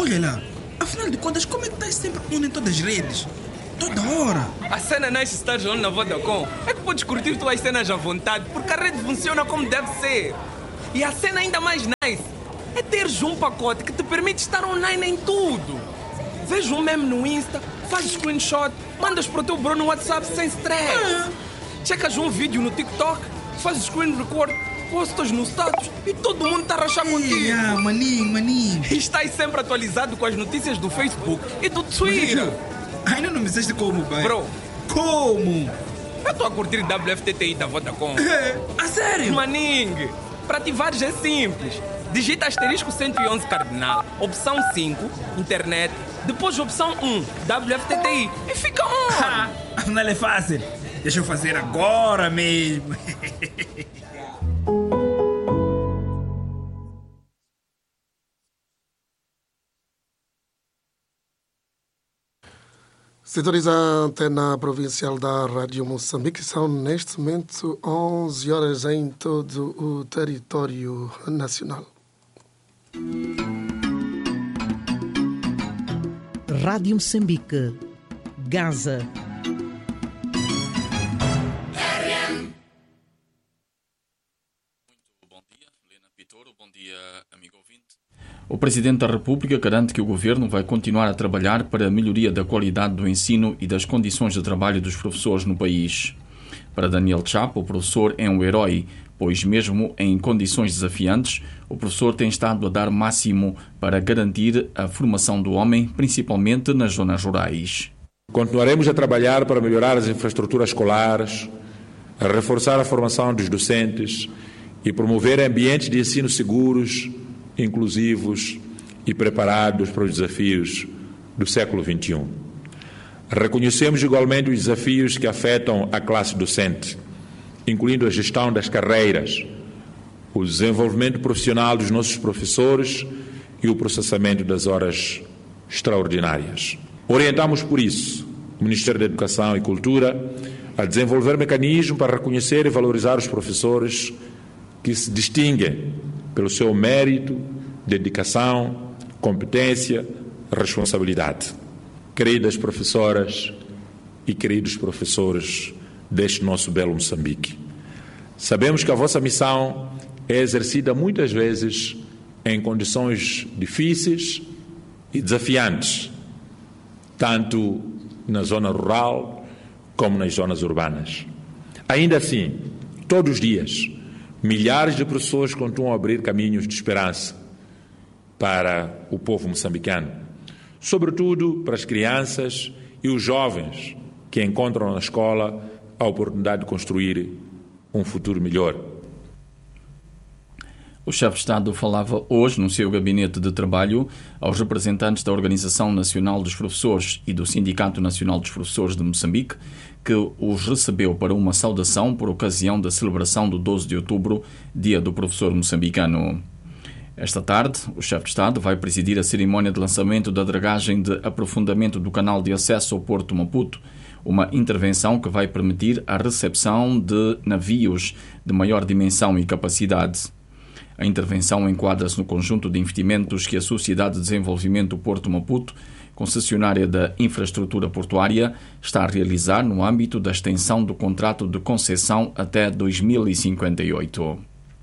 Olha lá, afinal de contas, como é que estás sempre on em todas as redes? Toda hora. A cena não é se estás on na Vodacom. É que podes curtir tuas cenas à vontade, porque a rede funciona como deve ser. E a cena ainda mais nice é teres um pacote que te permite estar online em tudo. Veja um meme no Insta, faz screenshot, mandas para o teu bro no WhatsApp sem stress. Checas um vídeo no TikTok, fazes screen record, postas no status e todo mundo está a rachar contigo. Maninho. E estás sempre atualizado com as notícias do Facebook e do Twitter. Ainda não me disseste como, pai. Bro, como? eu estou a curtir WFTTI da Vodacom. A sério? Maning, para ativares é simples. Digita asterisco 111 cardinal, opção 5, internet, depois opção 1, WFTTI e fica on. Afinal é fácil. Deixa eu fazer agora mesmo. Sintoniza a antena provincial da Rádio Moçambique. São neste momento 11 horas em todo o território nacional. Rádio Moçambique, Gaza. Bom dia, amigo ouvinte. O Presidente da República garante que o Governo vai continuar a trabalhar para a melhoria da qualidade do ensino e das condições de trabalho dos professores no país. Para Daniel Chapo, o professor é um herói, pois mesmo em condições desafiantes, o professor tem estado a dar máximo para garantir a formação do homem, principalmente nas zonas rurais. Continuaremos a trabalhar para melhorar as infraestruturas escolares, a reforçar a formação dos docentes e promover ambientes de ensino seguros, inclusivos e preparados para os desafios do século XXI. Reconhecemos igualmente os desafios que afetam a classe docente, incluindo a gestão das carreiras, o desenvolvimento profissional dos nossos professores e o processamento das horas extraordinárias. Orientamos, por isso, o Ministério da Educação e Cultura a desenvolver mecanismos para reconhecer e valorizar os professores que se distinguem pelo seu mérito, dedicação, competência, responsabilidade. Queridas professoras e queridos professores deste nosso belo Moçambique, sabemos que a vossa missão é exercida muitas vezes em condições difíceis e desafiantes, tanto na zona rural como nas zonas urbanas. Ainda assim, todos os dias, milhares de pessoas continuam a abrir caminhos de esperança para o povo moçambicano, sobretudo para as crianças e os jovens que encontram na escola a oportunidade de construir um futuro melhor. O chefe de Estado falava hoje no seu gabinete de trabalho aos representantes da Organização Nacional dos Professores e do Sindicato Nacional dos Professores de Moçambique, que os recebeu para uma saudação por ocasião da celebração do 12 de outubro, Dia do Professor Moçambicano. Esta tarde, o chefe de Estado vai presidir a cerimónia de lançamento da dragagem de aprofundamento do canal de acesso ao Porto Maputo, uma intervenção que vai permitir a recepção de navios de maior dimensão e capacidade. A intervenção enquadra-se no conjunto de investimentos que a Sociedade de Desenvolvimento Porto Maputo, concessionária da infraestrutura portuária, está a realizar no âmbito da extensão do contrato de concessão até 2058.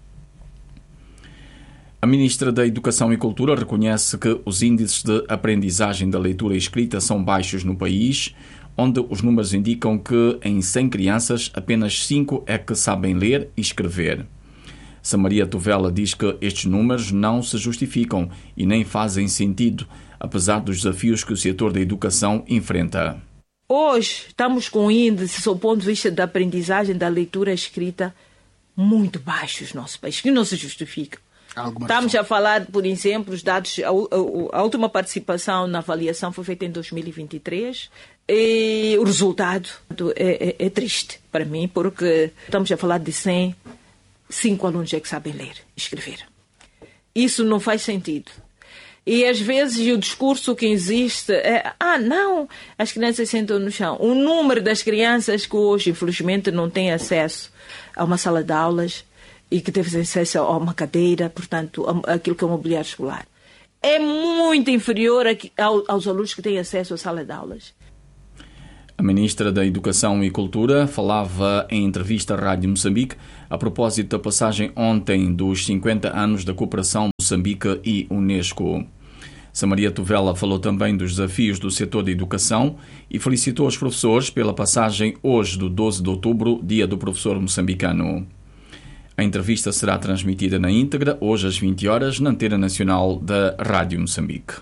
A Ministra da Educação e Cultura reconhece que os índices de aprendizagem da leitura e escrita são baixos no país, onde os números indicam que em 100 crianças apenas 5 é que sabem ler e escrever. Samaria Tovela diz que estes números não se justificam e nem fazem sentido, apesar dos desafios que o setor da educação enfrenta. Hoje estamos com índices, do ponto de vista da aprendizagem da leitura e escrita, muito baixos no nosso país, que não se justificam. Estamos a falar, por exemplo, os dados, a última participação na avaliação foi feita em 2023 e o resultado é triste para mim, porque estamos a falar de 100, 5 alunos é que sabem ler e escrever. Isso não faz sentido. E às vezes o discurso que existe é não, as crianças sentam no chão. O número das crianças que hoje, infelizmente, não têm acesso a uma sala de aulas e que teve acesso a uma cadeira, portanto, aquilo que é o mobiliário escolar, é muito inferior aos alunos que têm acesso à sala de aulas. A Ministra da Educação e Cultura falava em entrevista à Rádio Moçambique a propósito da passagem ontem dos 50 anos da cooperação Moçambique e Unesco. Samaria Tovela falou também dos desafios do setor da educação e felicitou os professores pela passagem hoje do 12 de outubro, dia do professor moçambicano. A entrevista será transmitida na íntegra, hoje às 20 horas, na antena nacional da Rádio Moçambique.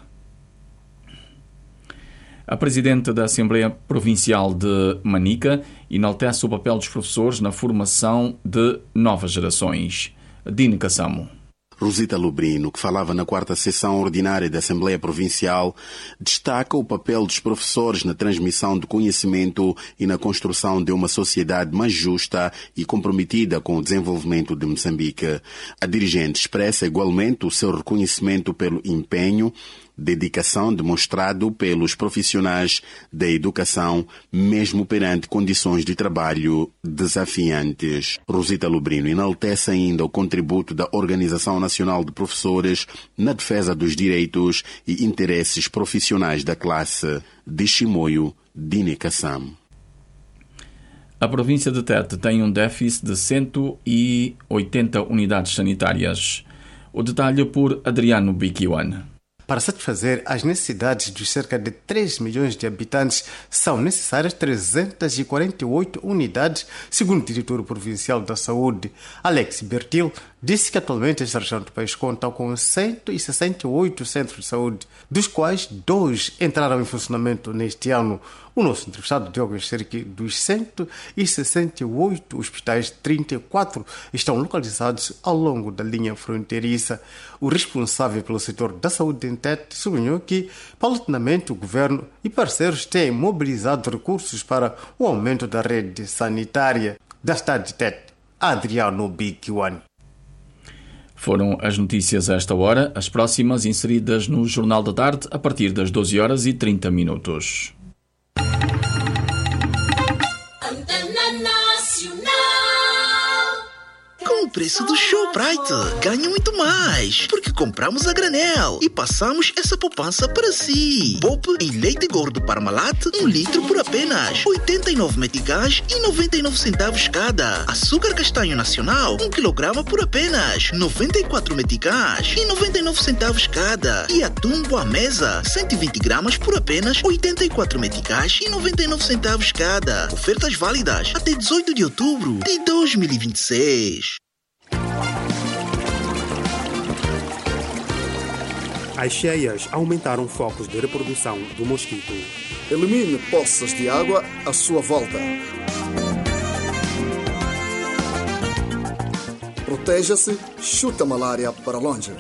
A Presidente da Assembleia Provincial de Manica enaltece o papel dos professores na formação de novas gerações. Dine Cassamo. Rosita Lubrino, que falava na 4ª sessão ordinária da Assembleia Provincial, destaca o papel dos professores na transmissão de conhecimento e na construção de uma sociedade mais justa e comprometida com o desenvolvimento de Moçambique. A dirigente expressa igualmente o seu reconhecimento pelo empenho, dedicação demonstrado pelos profissionais da educação, mesmo perante condições de trabalho desafiantes. Rosita Lubrino enaltece ainda o contributo da Organização Nacional de Professores na defesa dos direitos e interesses profissionais da classe. De Chimoio, Dine Kassam. A província de Tete tem um déficit de 180 unidades sanitárias. O detalhe por Adriano Biquiwan. Para satisfazer as necessidades dos cerca de 3 milhões de habitantes, são necessárias 348 unidades, segundo o diretor provincial da Saúde, Alex Bertil, disse que atualmente esta região do país conta com 168 centros de saúde, dos quais 2 entraram em funcionamento neste ano. O nosso entrevistado Diogo Enxerque, dos 168 hospitais, 34 estão localizados ao longo da linha fronteiriça. O responsável pelo setor da saúde em Tete sublinhou que, paulatinamente, o governo e parceiros têm mobilizado recursos para o aumento da rede sanitária. Da cidade de Tete, Adriano Biquiwan. Foram as notícias a esta hora, as próximas inseridas no Jornal da Tarde a partir das 12h30. Com o preço do Shoprite, ganha muito mais, porque compramos a granel e passamos essa poupança para si. Poupe em leite gordo Parmalat, 1 litro por apenas 89 meticais e 99 centavos cada. Açúcar castanho nacional, 1 quilograma por apenas 94 meticais e 99 centavos cada. E atum boa mesa, 120 gramas por apenas 84 meticais e 99 centavos cada. Ofertas válidas até 18 de outubro de 2026. As cheias aumentaram focos de reprodução do mosquito. Elimine poças de água à sua volta. Proteja-se, chute a malária para longe.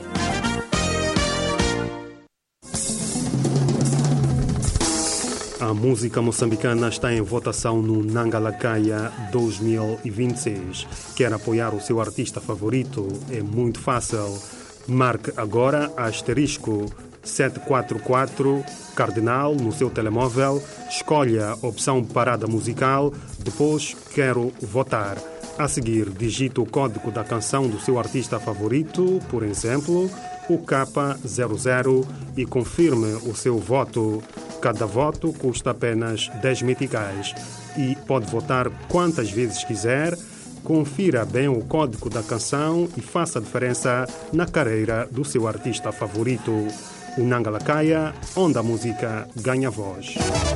A música moçambicana está em votação no Nangalakaya 2026. Quer apoiar o seu artista favorito? É muito fácil. Marque agora asterisco 744 cardinal no seu telemóvel, escolha a opção parada musical, depois quero votar. A seguir, digite o código da canção do seu artista favorito, por exemplo, o K00, e confirme o seu voto. Cada voto custa apenas 10 meticais e pode votar quantas vezes quiser. Confira bem o código da canção e faça a diferença na carreira do seu artista favorito. O Nangalakaya, onde a música ganha voz.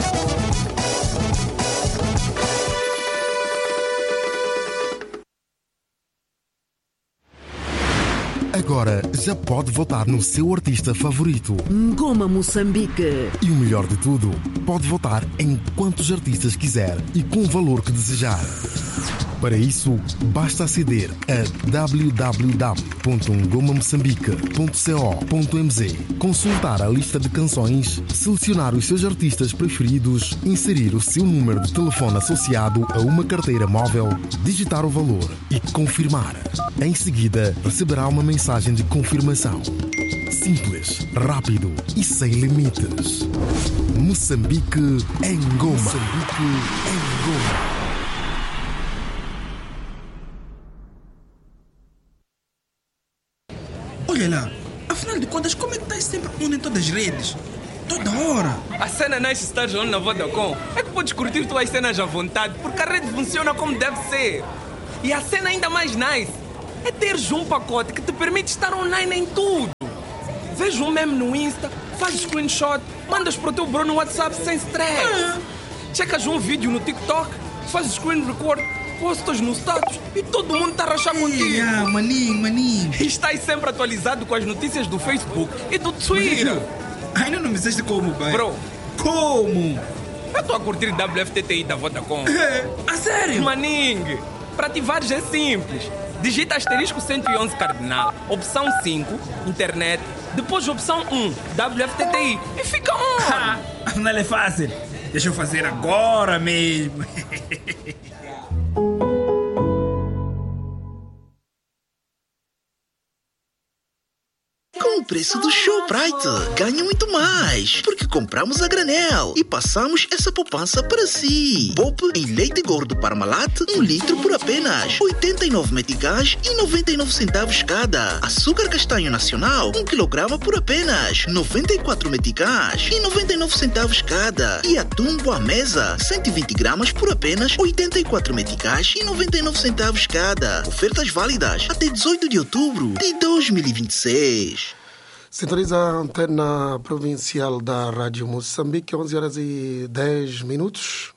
Agora já pode votar no seu artista favorito. Ngoma Moçambique. E o melhor de tudo, pode votar em quantos artistas quiser e com o valor que desejar. Para isso, basta aceder a www.ngomamoçambique.co.mz, consultar a lista de canções, selecionar os seus artistas preferidos, inserir o seu número de telefone associado a uma carteira móvel, digitar o valor e confirmar. Em seguida, receberá uma mensagem de confirmação. Simples, rápido e sem limites. Moçambique em Ngoma. Moçambique em Ngoma. Olha lá, Afinal de contas, como é que estás sempre on em todas as redes? Toda hora. A cena nice estar on na Vodacom é que podes curtir tuas cenas à vontade, porque a rede funciona como deve ser. E a cena ainda mais nice é teres um pacote que te permite estar online em tudo. Veja um meme no Insta, faz screenshot, mandas para o teu bro no WhatsApp sem stress. Checas um vídeo no TikTok, faz screen record, postas no status e todo mundo está a rachar contigo. Maninho. E estás sempre atualizado com as notícias do Facebook e do Twitter. Ainda não me disseste como, pai. Bro, como? Eu estou a curtir WFTTI da Vodacom. A sério? Maninho, para ativares é simples. Digita asterisco 111 cardinal, opção 5, internet, depois opção 1, WFTTI e fica on. Afinal é fácil. Deixa eu fazer agora mesmo. Com o preço do Shoprite, ganha muito mais, porque compramos a granel e passamos essa poupança para si. Poupe em leite gordo Parmalat, 1 litro por apenas 89 meticais e 99 centavos cada. Açúcar castanho nacional, 1 quilograma por apenas 94 meticais e 99 centavos cada. E atum boa mesa, 120 gramas por apenas 84 meticais e 99 centavos cada. Ofertas válidas até 18 de outubro de 2026. Sintoniza a antena provincial da Rádio Moçambique, 11 horas e 10 minutos.